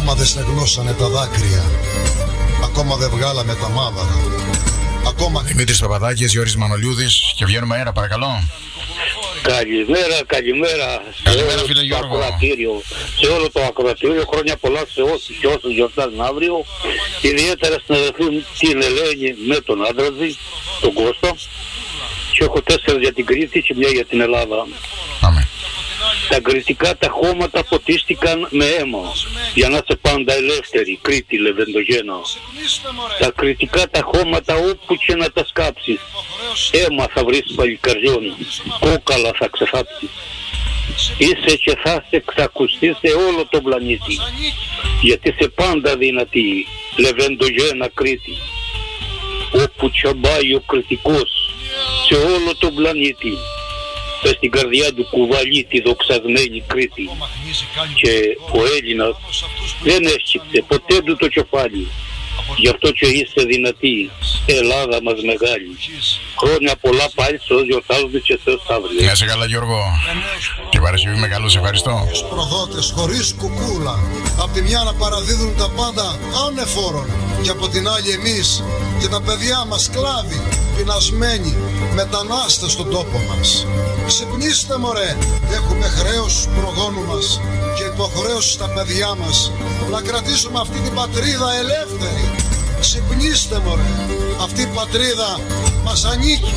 Ακόμα δεν στεγνώσανε τα δάκρυα. Ακόμα δεν βγάλαμε τα μάβαρα. Ακόμα... Δημήτρης Παπαδάκης, Γιώργης Μανολιούδης και βγαίνουμε αέρα, παρακαλώ. Καλημέρα. Καλημέρα, φίλε Γιώργο. Σε όλο το ακροατήριο, χρόνια πολλά σε όσους και όσους γιορτάζουν αύριο. Ιδιαίτερα στην αδερφή την Ελένη με τον άντρα της, τον Κώστα. Και έχω 4 για την Κρήτη και 1 για την Ελλάδα. Πάμε. Τα κρητικά τα χώματα ποτίστηκαν με αίμα για να είσαι πάντα ελεύθερη, Κρήτη, Λεβεντογένα. Τα κρητικά τα χώματα όπου και να τα σκάψεις, αίμα θα βρεις παλικαριών, κόκαλα θα ξεχάψεις. Είσαι και θα σε ξακουστείς σε όλο τον πλανήτη, γιατί είσαι πάντα δυνατή, Λεβεντογένα, Κρήτη. Όπου τσαμπάει ο κριτικός σε όλο τον πλανήτη, πες στην καρδιά του κουβαλεί τη δοξασμένη Κρήτη. Και ο Έλληνας δεν έσκυψε ποτέ του το κεφάλι. Γι' αυτό και είστε δυνατοί, Ελλάδα μας μεγάλη. Χρόνια πολλά πάλι σε όσοι γιορτάζονται και σε όσους αύριο. Να είσαι καλά, Γιώργο. Και Παρασκευή μεγάλο, σε ευχαριστώ. Τους προδότες χωρίς κουκούλα, απ' τη μια να παραδίδουν τα πάντα ανεφόρον, και από την άλλη εμείς και τα παιδιά μας σκλάβοι, πεινασμένοι, μετανάστες στον τόπο μας. Ξυπνήστε μωρέ, έχουμε χρέος στους προγόνους μας και υποχρέωση στα παιδιά μας να κρατήσουμε αυτή την πατρίδα ελεύθερη. Ξυπνήστε μωρέ, αυτή η πατρίδα μας ανήκει.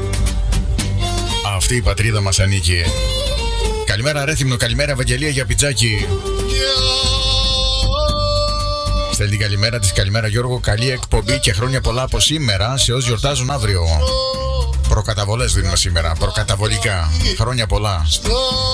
Αυτή η πατρίδα μας ανήκει. Καλημέρα Ρέθυμνο, καλημέρα Ευαγγελία για πιτζάκι. Στέλνει καλημέρα της, καλημέρα Γιώργο, καλή εκπομπή και χρόνια πολλά από σήμερα σε όσοι γιορτάζουν αύριο. Προκαταβολές δίνουμε σήμερα, προκαταβολικά. Χρόνια πολλά.